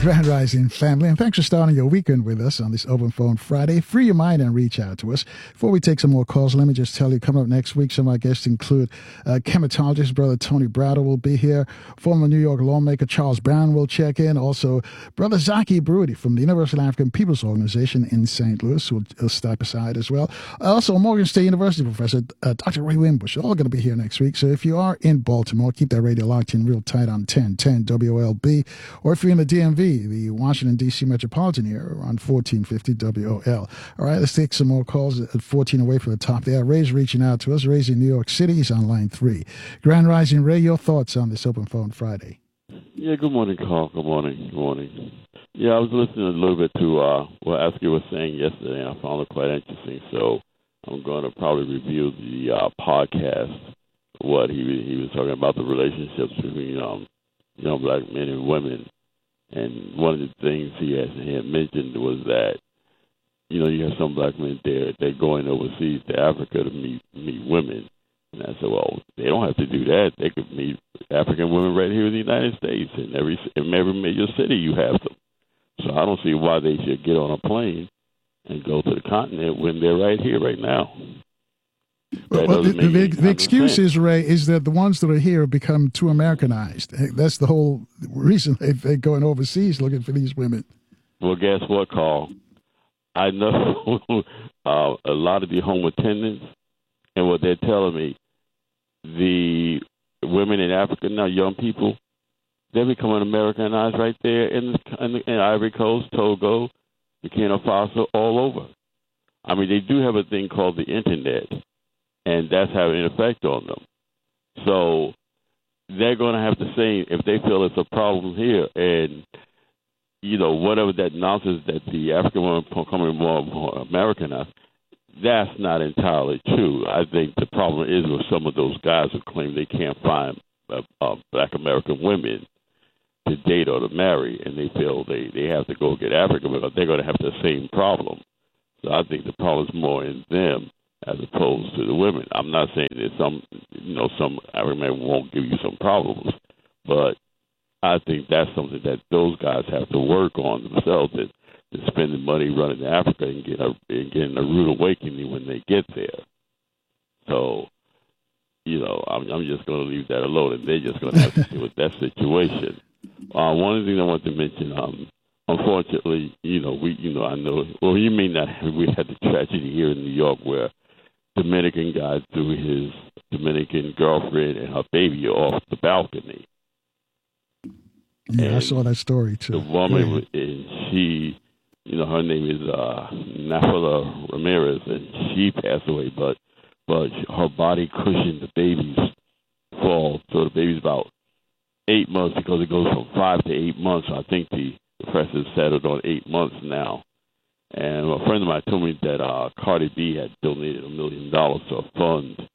Grand Rising family, and thanks for starting your weekend with us on this Open Phone Friday. Free your mind and reach out to us. Before we take some more calls, let me just tell you, coming up next week, some of our guests include chematologist Brother Tony Browder will be here. Former New York lawmaker Charles Brown will check in. Also, Brother Zaki Brody from the Universal African People's Organization in St. Louis will step aside as well. Also, Morgan State University professor Dr. Ray Wimbush, all going to be here next week. So if you are in Baltimore, keep that radio locked in real tight on 1010 WOLB. Or if you're in the DMV, the Washington, D.C. metropolitan area, on 1450 WOL. All right, let's take some more calls at 14 away from the top there. Ray's reaching out to us. Ray's in New York City. He's on line 3. Grand Rising, Ray, your thoughts on this Open Phone Friday? Yeah, good morning, Carl. Good morning. Good morning. Yeah, I was listening a little bit to what Askew was saying yesterday, and I found it quite interesting. So I'm going to probably review the podcast, what he was talking about, the relationships between young black men and women. And one of the things he had mentioned was that, you have some black men there, they're going overseas to Africa to meet women. And I said, well, they don't have to do that. They could meet African women right here in the United States. In every major city you have them. So I don't see why they should get on a plane and go to the continent when they're right here, right now. Well, the excuse is, Ray, is that the ones that are here have become too Americanized. That's the whole reason they're going overseas looking for these women. Well, guess what, Carl? I know a lot of the home attendants, and what they're telling me, the women in Africa now, young people, they're becoming Americanized right there in Ivory Coast, Togo, Burkina Faso, all over. I mean, they do have a thing called the Internet, and that's having an effect on them. So they're going to have to say, if they feel it's a problem here, and, whatever that nonsense that the African women becoming more Americanized, that's not entirely true. I think the problem is with some of those guys who claim they can't find black American women to date or to marry, and they feel they have to go get African because they're going to have the same problem. So I think the problem is more in them as opposed to the women. I'm not saying that some African men won't give you some problems, but I think that's something that those guys have to work on themselves and spending money running to Africa and getting a rude awakening when they get there. So, I'm just going to leave that alone, and they're just going to have to deal with that situation. One of the things I want to mention, unfortunately, I know. Well, you may not. We had the tragedy here in New York where Dominican guy threw his Dominican girlfriend and her baby off the balcony. Yeah, and I saw that story too. The woman, and she, her name is Nafala Ramirez, and she passed away, but her body cushioned the baby's fall. So the baby's about 8 months because it goes from 5 to 8 months. So I think the press has settled on 8 months now. And a friend of mine told me that Cardi B had donated $1 million to a fund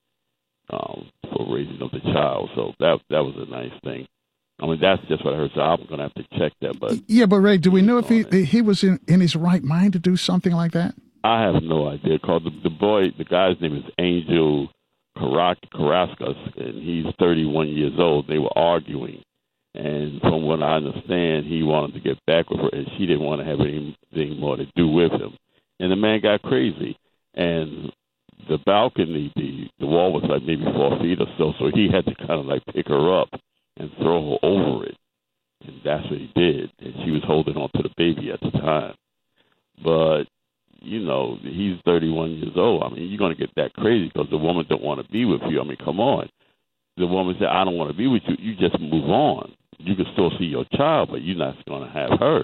for raising of the child. So that was a nice thing. I mean, that's just what I heard. So I'm going to have to check that. But yeah, but Ray, do we know if he was in his right mind to do something like that? I have no idea. Called the guy's name is Angel Carrascos, and he's 31 years old. They were arguing, and from what I understand, he wanted to get back with her, and she didn't want to have anything more to do with him. And the man got crazy, and the balcony, the wall was like maybe 4 feet or so he had to kind of like pick her up and throw her over it, and that's what he did. And she was holding on to the baby at the time, but he's 31 years old. I mean, you're going to get that crazy because the woman don't want to be with you. I mean, come on. The woman said, I don't want to be with you. You just move on. You can still see your child, but you're not going to have her.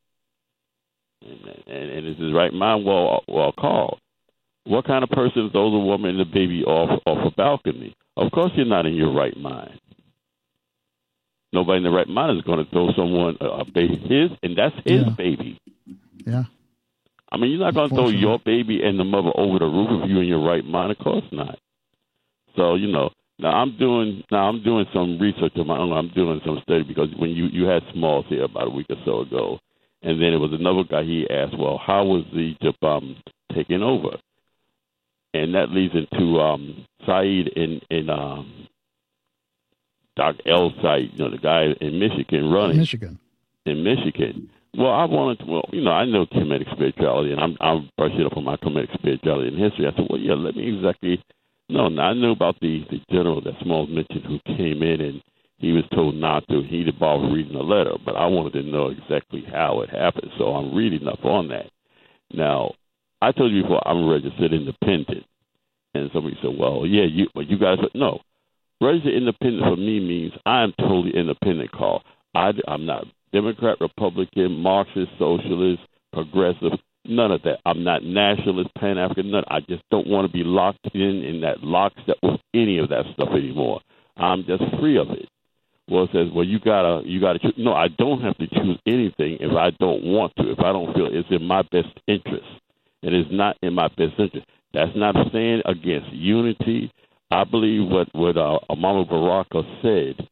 And is his right mind well called? What kind of person throws a woman and the baby off a balcony? Of course you're not in your right mind. Nobody in the right mind is going to throw someone a baby, and that's his baby. Yeah. I mean, you're not going to throw your baby and the mother over the roof if you're in your right mind. Of course not. So, now I'm doing some research on my own. I'm doing some study because when you had Smalls here about a week or so ago, and then it was another guy, he asked, well, how was Egypt taken over? And that leads into Saeed in Doc L site, the guy in Michigan running. Michigan. in Michigan. Well, I wanted to, I know Kemetic spirituality, and I'm brushing up on my Kemetic spirituality and history. I said, well, yeah, let me exactly. No, I knew about the general that Smalls mentioned who came in and he was told not to. He didn't bother reading the letter, but I wanted to know exactly how it happened, so I'm reading up on that. Now, I told you before, I'm a registered independent. And somebody said, well, yeah, you guys, no. Registered independent for me means I'm totally independent, Carl. I'm not Democrat, Republican, Marxist, Socialist, Progressive, none of that. I'm not nationalist, Pan-African, none. I just don't want to be locked in that lockstep with any of that stuff anymore. I'm just free of it. Well, it says, well, you gotta choose. No, I don't have to choose anything if I don't want to, if I don't feel it's in my best interest. It is not in my best interest. That's not saying against unity. I believe what Amama Baraka said,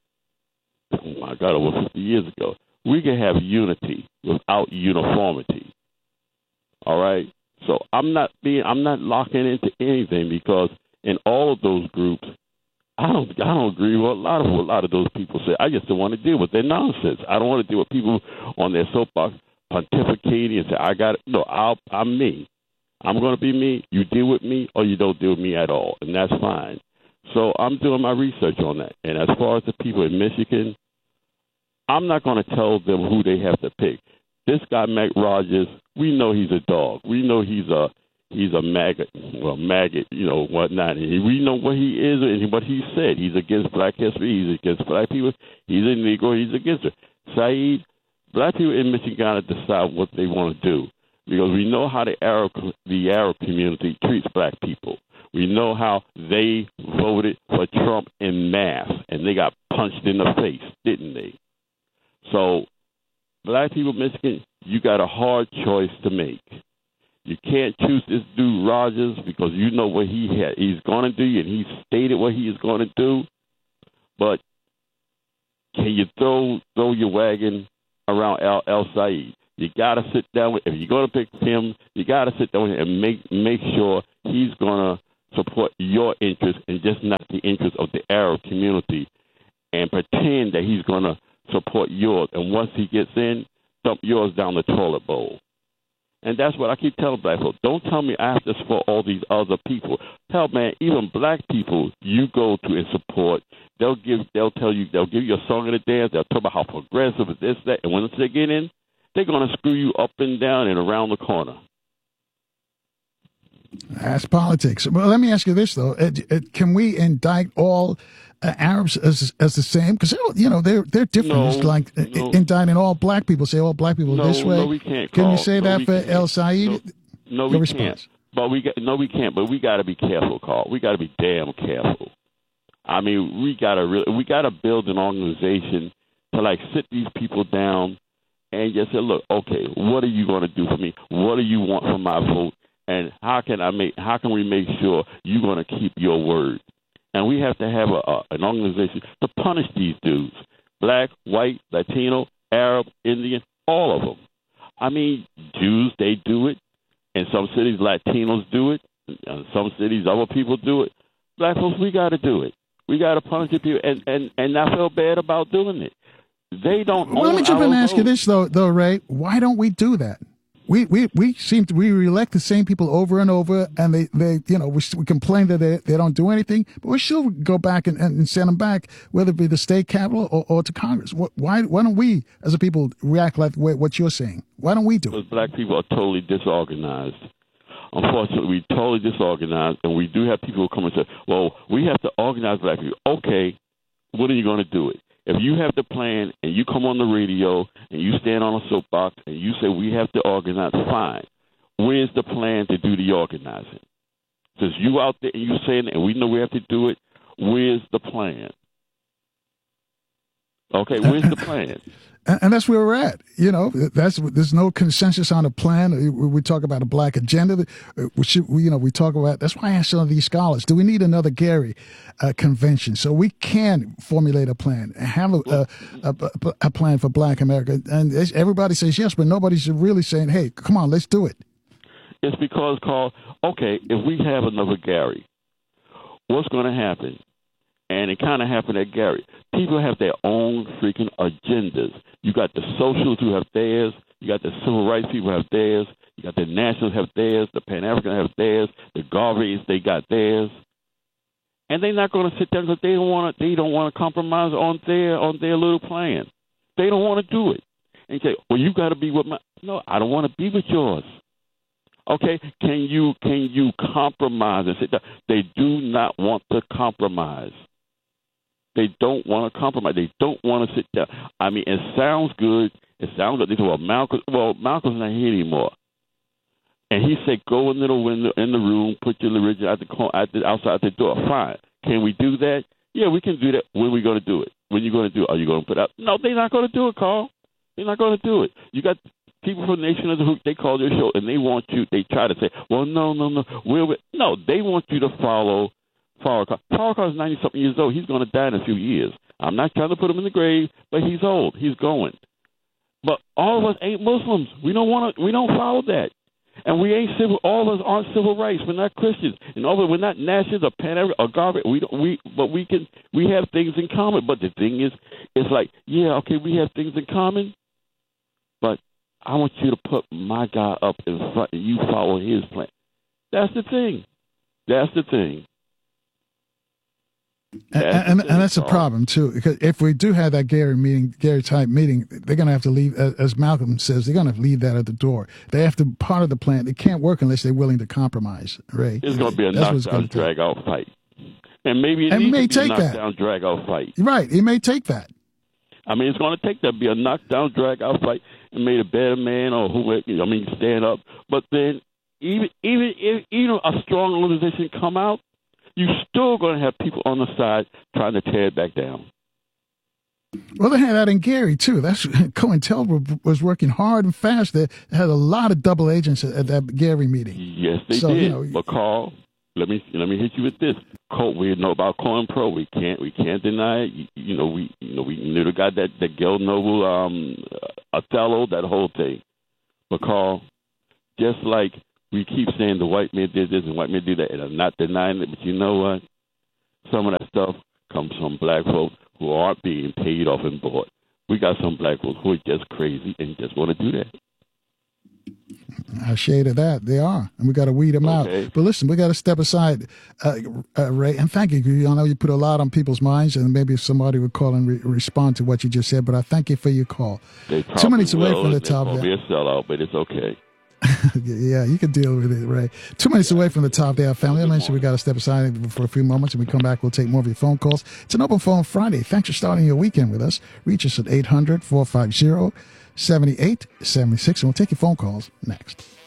oh my God, over 50 years ago. We can have unity without uniformity. All right? So I'm not locking into anything because in all of those groups, I don't agree with a lot of those people say. I just don't want to deal with their nonsense. I don't want to deal with people on their soapbox pontificating and say, I got it. No, I'm me. I'm going to be me. You deal with me or you don't deal with me at all, and that's fine. So I'm doing my research on that. And as far as the people in Michigan, I'm not going to tell them who they have to pick. This guy, Mac Rogers, we know he's a dog. We know he's a maggot, whatnot. And we know what he is and what he said. He's against black history. He's against black people. He's a Negro. He's against it. Saeed, black people in Michigan got to decide what they want to do because we know how the Arab community treats black people. We know how they voted for Trump en masse, and they got punched in the face, didn't they? So, black people in Michigan, you got a hard choice to make. You can't choose this dude Rogers because you know what he's going to do, and he stated what he is going to do. But can you throw your wagon around El Said? You got to sit down with. If you're going to pick him, you got to sit down with him and make sure he's going to support your interests and just not the interests of the Arab community, and pretend that he's going to support yours. And once he gets in, dump yours down the toilet bowl. And that's what I keep telling black people. Don't tell me I have to support all these other people. Hell, man, even black people you go to and support, they'll give you a song and a dance. They'll talk about how progressive is this, that. And once they get in, they're going to screw you up and down and around the corner. That's politics. Well, let me ask you this, though. Can we indict all Arabs as the same? Because, they're different. No, it's like indicting all black people, say all black people this way. No, we can't. Can you say that for El Said? No, we can't. But we can't. But we got to be careful, Carl. We got to be damn careful. I mean, we got to build an organization to sit these people down and just say, look, okay, what are you going to do for me? What do you want from my vote? And how can we make sure you're going to keep your word? And we have to have an organization to punish these dudes, black, white, Latino, Arab, Indian, all of them. I mean, Jews, they do it. In some cities, Latinos do it. In some cities, other people do it. Black folks, we got to do it. We got to punish the people and not feel bad about doing it. They don't. Well, let me jump in and ask you this, though, Ray. Why don't we do that? We elect the same people over and over, and we complain that they don't do anything, but we still go back and send them back, whether it be the state capitol or to Congress. Why don't we, as a people, react like what you're saying? Why don't we do it? Because black people are totally disorganized. Unfortunately, we're totally disorganized, and we do have people who come and say, well, we have to organize black people. Okay, when are you going to do it? If you have the plan and you come on the radio and you stand on a soapbox and you say we have to organize, fine. Where's the plan to do the organizing? Since you out there and you saying it and we know we have to do it, where's the plan? Okay, where's the plan? And that's where we're at. There's no consensus on a plan. We talk about a black agenda. We talk about. That's why I asked some of these scholars: do we need another Gary convention so we can formulate a plan, have a plan for Black America? And everybody says yes, but nobody's really saying, "Hey, come on, let's do it." It's because, Carl. Okay, if we have another Gary, what's going to happen? And it kind of happened at Gary. People have their own freaking agendas. You got the socialists who have theirs. You got the civil rights people who have theirs. You got the nationalists have theirs. The Pan-Africans have theirs. The Garveys, they got theirs. And they're not going to sit there because they don't want to compromise on their little plan. They don't want to do it. And say, well, you got to be with my. No, I don't want to be with yours. Okay, can you compromise and sit down? They do not want to compromise. They don't want to compromise. They don't want to sit down. I mean, it sounds good. It sounds like they say, well, Malcolm's not here anymore. And he said, go in the window in the room, put your religion outside the door. Fine. Can we do that? Yeah, we can do that. When are we going to do it? When are you going to do it? Are you going to put out? No, they're not going to do it, Carl. They're not going to do it. You got people from Nation of the Hoop, they call their show, and they want you, they try to say, well, no. No, they want you to follow Farrakhan. Farrakhan's 90-something years old. He's going to die in a few years. I'm not trying to put him in the grave, but he's old. He's going. But all of us ain't Muslims. We don't follow that. And we ain't civil. All of us aren't civil rights. We're not Christians. And all of us, we're not nationalists or Pan-African or garbage. We have things in common. But the thing is, it's like, yeah, okay, we have things in common, but I want you to put my guy up in front and you follow his plan. That's the thing. And that's a problem too, because if we do have that Gary type meeting, they're going to have to leave, as Malcolm says, they're going to leave that at the door. They have to part of the plan. It can't work unless they're willing to compromise. Ray, it's going to be a knockdown, drag out fight, and maybe it may take a knockdown, drag out fight. Right, it may take that. I mean, it's going to take that, be a knockdown, drag out fight, and maybe a better man or whoever. Stand up. But then, even if a strong organization come out, you're still going to have people on the side trying to tear it back down. Well, they had that in Gary, too. That's COINTEL was working hard and fast. They had a lot of double agents at that Gary meeting. Yes, they did. But Carl, let me hit you with this. We know about COINPRO. We can't deny it. We knew the guy that Gail Noble, Othello, that whole thing. But Carl, just like we keep saying the white man did this and white men did that, and I'm not denying it, but you know what? Some of that stuff comes from black folks who aren't being paid off and bought. We got some black folks who are just crazy and just want to do that. A shade of that, they are, and we got to weed them out. But listen, we got to step aside, Ray, and thank you. I know you put a lot on people's minds, and maybe somebody would call and respond to what you just said, but I thank you for your call. 2 minutes away from the top. It'll be a sellout, but it's okay. Yeah, you can deal with it, Ray. 2 minutes away from the top there, family. I mentioned we got to step aside for a few moments. When we come back, we'll take more of your phone calls. It's an Open Phone Friday. Thanks for starting your weekend with us. Reach us at 800-450-7876, and we'll take your phone calls next.